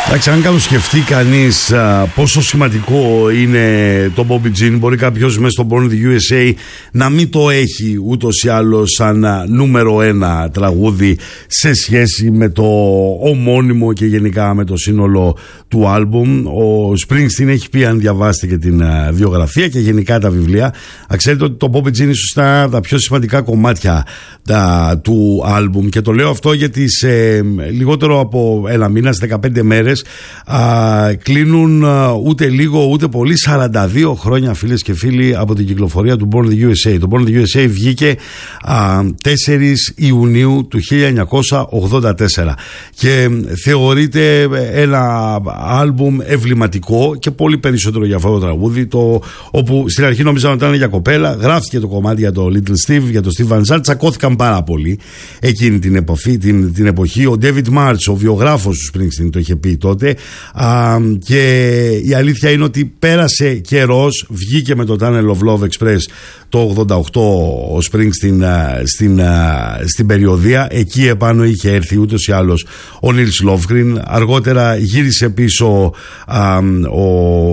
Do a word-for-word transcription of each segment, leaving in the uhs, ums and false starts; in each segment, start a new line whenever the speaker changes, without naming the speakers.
Εντάξει, αν καλοσκεφτεί κανείς α, πόσο σημαντικό είναι το Bobby Jean, μπορεί κάποιος μέσα στο Born in the γιου ες έι να μην το έχει ούτως ή άλλως σαν α, νούμερο ένα τραγούδι σε σχέση με το ομώνυμο και γενικά με το σύνολο του άλμπουμ. Ο Springsteen έχει πει, αν διαβάσετε και την α, βιογραφία και γενικά τα βιβλία, α, ξέρετε ότι το Bobby Jean ίσως ήταν τα πιο σημαντικά κομμάτια α, του άλμπουμ, και το λέω αυτό γιατί σε λιγότερο από ένα μήνα, σε δεκαπέντε μέρες, Α, κλείνουν α, ούτε λίγο ούτε πολύ σαράντα δύο χρόνια, φίλες και φίλοι, από την κυκλοφορία του Born in the γιου ες έι. Το Born in the γιου ες έι βγήκε α, τέσσερις Ιουνίου του χίλια εννιακόσια ογδόντα τέσσερα και θεωρείται ένα άλμπουμ εμβληματικό, και πολύ περισσότερο για αυτό το τραγούδι, το, όπου στην αρχή νόμιζαν ότι ήταν για κοπέλα. Γράφτηκε το κομμάτι για το Little Steve, για το Steve Van Zandt, τσακώθηκαν πάρα πολύ εκείνη την, εποχή, την, την εποχή. Ο David March, ο βιογράφος του Springsteen, το είχε πει τότε. Α, και η αλήθεια είναι ότι πέρασε καιρός, βγήκε με το Tunnel of Love Express το ογδόντα οκτώ ο Springsteen στην, στην περιοδία. Εκεί επάνω είχε έρθει ούτως ή άλλως ο Nils Lofgren. Αργότερα γύρισε πίσω α, ο,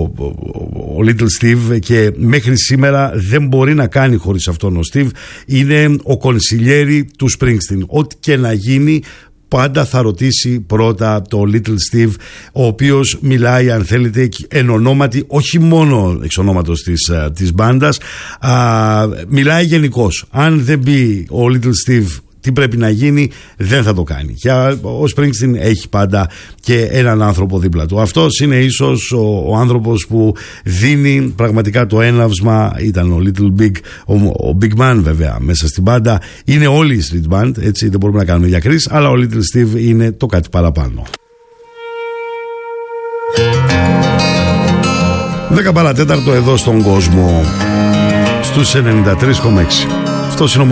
ο Little Steve, και μέχρι σήμερα δεν μπορεί να κάνει χωρίς αυτόν ο Steve. Είναι ο κονσιλιέρι του Springsteen. Ό,τι και να γίνει, πάντα θα ρωτήσει πρώτα το Little Steve, ο οποίος μιλάει, αν θέλετε, εν ονόματι, όχι μόνο εξ ονόματος της, της μπάντας, α, μιλάει γενικώς. Αν δεν πει ο Little Steve τι πρέπει να γίνει, δεν θα το κάνει. Και ο Springsteen έχει πάντα και έναν άνθρωπο δίπλα του. Αυτός είναι ίσως ο, ο άνθρωπος που δίνει πραγματικά το έναυσμα. Ήταν ο Little Big, ο, ο Big Man βέβαια μέσα στην μπάντα. Είναι όλη η street band, έτσι δεν μπορούμε να κάνουμε διακρίσεις, αλλά ο Little Steve είναι το κάτι παραπάνω. δέκα παρατέταρτο εδώ στον κόσμο, στους ενενήντα τρία κόμμα έξι. Αυτός είναι ο